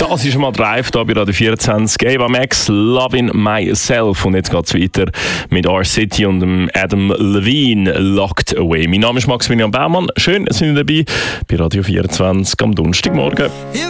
Das ist mal Drive hier bei Radio 24. Ava Max, Loving Myself. Und jetzt geht es weiter mit R-City und dem Adam Levine, Locked Away. Mein Name ist Maximilian Baumann. Schön, dass Sie dabei bei Radio 24 am Donnerstagmorgen.